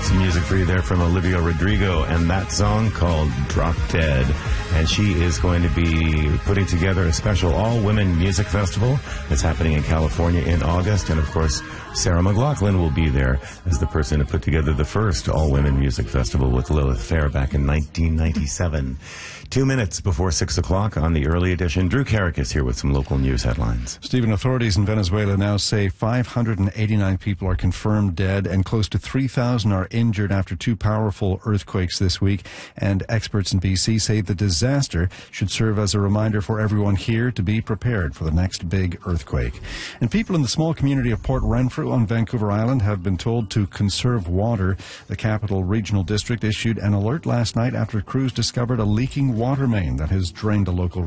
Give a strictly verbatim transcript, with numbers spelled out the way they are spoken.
Some music for you there from Olivia Rodrigo, and that song called Drop Dead. And she is going to be putting together a special all-women music festival that's happening in California in August. And, of course, Sarah McLachlan will be there as the person who put together the first all-women music festival with Lilith Fair back in nineteen ninety-seven. Two minutes before six o'clock on the early edition. Drew Carrick is here with some local news headlines. Stephen, authorities in Venezuela now say five hundred eighty-nine people are confirmed dead and close to three thousand are injured after two powerful earthquakes this week. And experts in B C say the disaster should serve as a reminder for everyone here to be prepared for the next big earthquake. And people in the small community of Port Renfrew on Vancouver Island have been told to conserve water. The Capital Regional District issued an alert last night after crews discovered a leaking water main that has drained a local